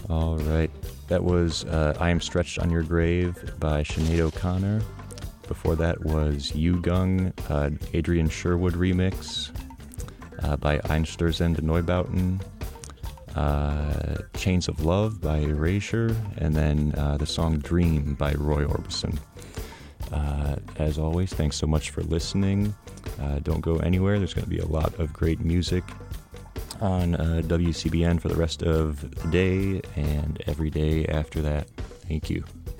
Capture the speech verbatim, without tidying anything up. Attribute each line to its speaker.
Speaker 1: All right. That was uh, I Am Stretched on Your Grave by Sinead O'Connor. Before that was Yu Gung, uh, Adrian Sherwood remix uh, by Einstürzende Neubauten. Uh, Chains of Love by Erasure, and then uh, the song Dream by Roy Orbison. Uh, as always, thanks so much for listening. Uh, don't go anywhere. There's going to be a lot of great music on uh, W C B N for the rest of the day and every day after that. Thank you.